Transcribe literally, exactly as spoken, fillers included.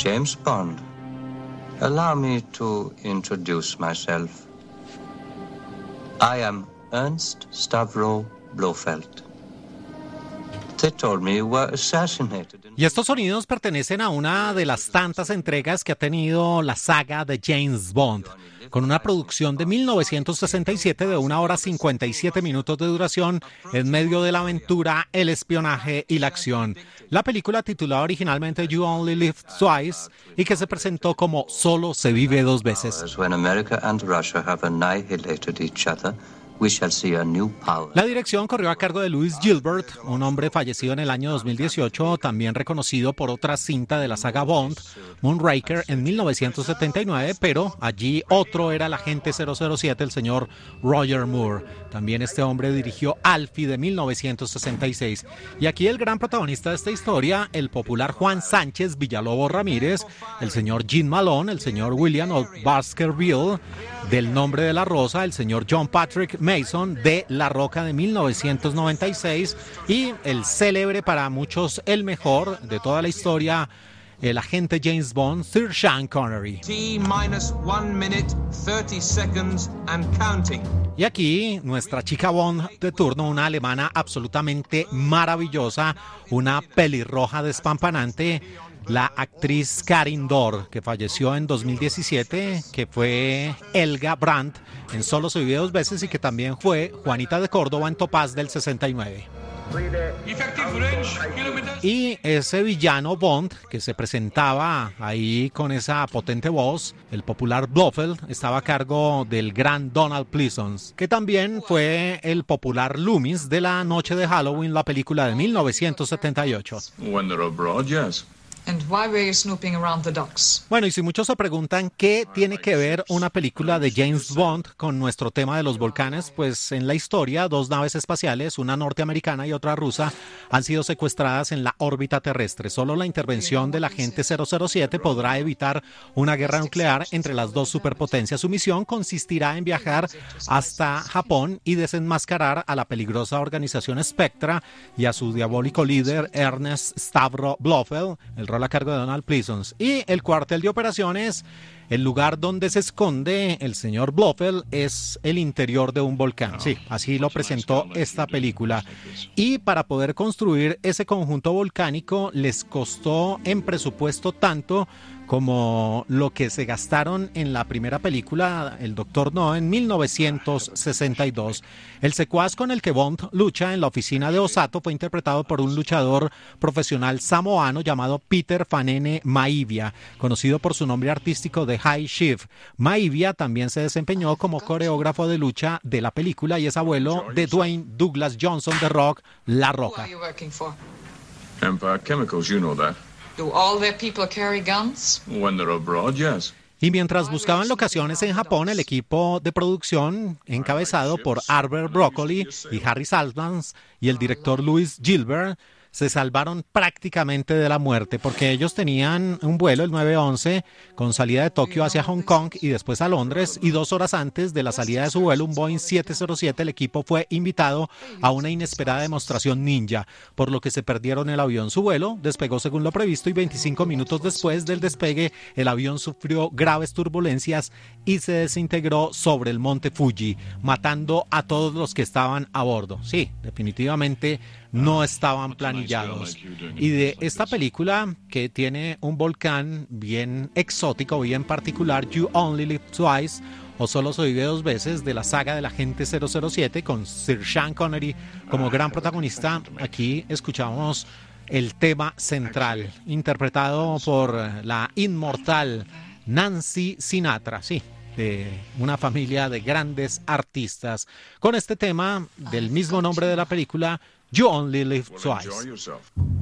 James Bond. Allow me to introduce myself. I am Ernst Stavro Blofeld. They told me you were assassinated. Y estos sonidos pertenecen a una de las tantas entregas que ha tenido la saga de James Bond, con una producción de mil novecientos sesenta y siete de una hora cincuenta y siete minutos de duración en medio de la aventura, el espionaje y la acción. La película, titulada originalmente You Only Live Twice, y que se presentó como Solo se vive dos veces. When America and Russia have annihilated each other, we shall see a new power. La dirección corrió a cargo de Louis Gilbert, un hombre fallecido en el año dos mil dieciocho, también reconocido por otra cinta de la saga Bond, Moonraker, en mil novecientos setenta y nueve, pero allí otro era el agente cero cero siete, el señor Roger Moore. También este hombre dirigió Alfie de mil novecientos sesenta y seis. Y aquí el gran protagonista de esta historia, el popular Juan Sánchez Villalobos Ramírez, el señor Gene Malone, el señor William O. Baskerville, del Nombre de la Rosa, el señor John Patrick Mason, de La Roca de mil novecientos noventa y seis, y el célebre, para muchos el mejor de toda la historia, el agente James Bond, Sir Sean Connery. T minus one minute, thirty seconds and counting. Y aquí nuestra chica Bond de turno, una alemana absolutamente maravillosa, una pelirroja despampanante, la actriz Karin Dor, que falleció en dos mil diecisiete, que fue Helga Brandt en Solo se vive dos veces y que también fue Juanita de Córdoba en Topaz del sesenta y nueve. Y ese villano Bond que se presentaba ahí con esa potente voz, el popular Blofeld, estaba a cargo del gran Donald Pleasence, que también fue el popular Loomis de La Noche de Halloween, la película de mil novecientos setenta y ocho. When they're abroad, yes. And why were you snooping around the docks? Bueno, y si muchos se preguntan qué tiene que ver una película de James Bond con nuestro tema de los volcanes, pues en la historia dos naves espaciales, una norteamericana y otra rusa, han sido secuestradas en la órbita terrestre. Solo la intervención del agente cero cero siete podrá evitar una guerra nuclear entre las dos superpotencias. Su misión consistirá en viajar hasta Japón y desenmascarar a la peligrosa organización Spectra y a su diabólico líder Ernst Stavro Blofeld, el rol a cargo de Donald Pleasence. Y el cuartel de operaciones, el lugar donde se esconde el señor Blofeld, es el interior de un volcán. Sí, así lo presentó esta película. Y para poder construir ese conjunto volcánico les costó en presupuesto tanto como lo que se gastaron en la primera película, El Doctor No, en mil novecientos sesenta y dos. El secuaz con el que Bond lucha en la oficina de Osato fue interpretado por un luchador profesional samoano llamado Peter Fanene Maivia, conocido por su nombre artístico de High Chief. Maivia también se desempeñó como coreógrafo de lucha de la película y es abuelo de Dwayne Douglas Johnson de Rock, La Roca. Who are you working for? Empire Chemicals, you know that. Do all their people carry guns? When they're abroad, yes. Y mientras buscaban locaciones en Japón, el equipo de producción, encabezado por Albert Broccoli y Harry Saltzman y el director Louis Gilbert, se salvaron prácticamente de la muerte porque ellos tenían un vuelo, el nueve once, con salida de Tokio hacia Hong Kong y después a Londres, y dos horas antes de la salida de su vuelo, un Boeing siete cero siete, el equipo fue invitado a una inesperada demostración ninja, por lo que se perdieron el avión. Su vuelo despegó según lo previsto y veinticinco minutos después del despegue el avión sufrió graves turbulencias y se desintegró sobre el monte Fuji, matando a todos los que estaban a bordo. Sí, definitivamente no estaban planillados. Y de esta película, que tiene un volcán bien exótico, bien particular, You Only Live Twice, o Solo se vive dos veces, de la saga del agente cero cero siete, con Sir Sean Connery como gran protagonista, aquí escuchamos el tema central, interpretado por la inmortal Nancy Sinatra, sí, de una familia de grandes artistas, con este tema del mismo nombre de la película, You Only Live Twice.